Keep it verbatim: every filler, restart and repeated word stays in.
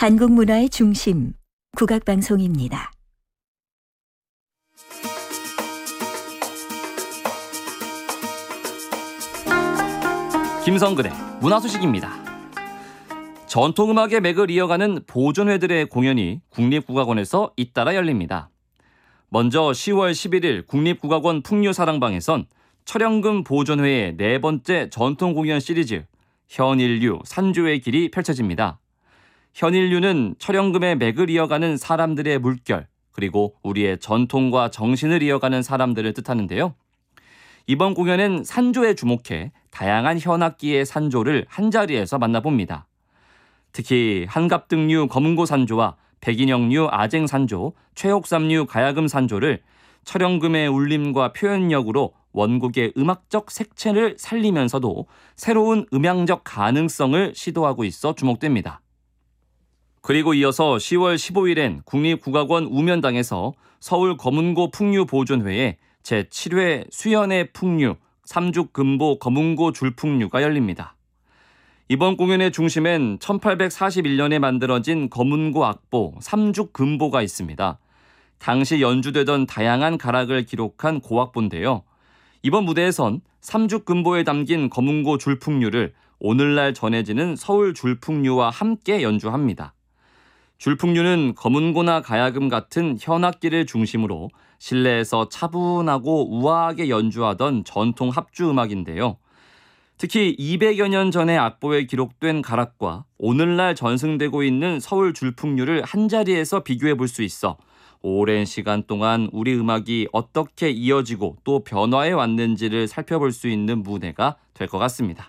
한국 문화의 중심, 국악방송입니다. 김성근의 문화소식입니다. 전통음악의 맥을 이어가는 보존회들의 공연이 국립국악원에서 잇따라 열립니다. 먼저 시월 십일일 국립국악원 풍류사랑방에선 철영금 보존회의 네 번째 전통공연 시리즈 현일류 산조의 길이 펼쳐집니다. 현일류는 철영금의 맥을 이어가는 사람들의 물결, 그리고 우리의 전통과 정신을 이어가는 사람들을 뜻하는데요. 이번 공연은 산조에 주목해 다양한 현악기의 산조를 한자리에서 만나봅니다. 특히 한갑등류 검은고 산조와 백인형류 아쟁 산조, 최옥삼류 가야금 산조를 철영금의 울림과 표현력으로 원곡의 음악적 색채를 살리면서도 새로운 음향적 가능성을 시도하고 있어 주목됩니다. 그리고 이어서 시월 십오일엔 국립국악원 우면당에서 서울 검은고 풍류보존회의 제칠 회 수연의 풍류, 삼죽금보 검은고 줄풍류가 열립니다. 이번 공연의 중심엔 천팔백사십일년에 만들어진 검은고 악보 삼죽금보가 있습니다. 당시 연주되던 다양한 가락을 기록한 고악보인데요. 이번 무대에선 삼죽금보에 담긴 검은고 줄풍류를 오늘날 전해지는 서울 줄풍류와 함께 연주합니다. 줄풍류는 검은고나 가야금 같은 현악기를 중심으로 실내에서 차분하고 우아하게 연주하던 전통 합주 음악인데요. 특히 이백여 년 전의 악보에 기록된 가락과 오늘날 전승되고 있는 서울 줄풍류를 한자리에서 비교해 볼 수 있어 오랜 시간 동안 우리 음악이 어떻게 이어지고 또 변화해 왔는지를 살펴볼 수 있는 무대가 될 것 같습니다.